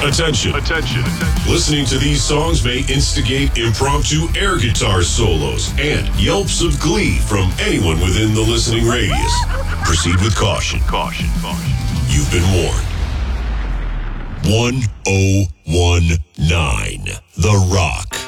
Attention. Listening to these songs may instigate impromptu air guitar solos and yelps of glee from anyone within the listening radius. Proceed with caution. You've been warned. 1019 The Rock.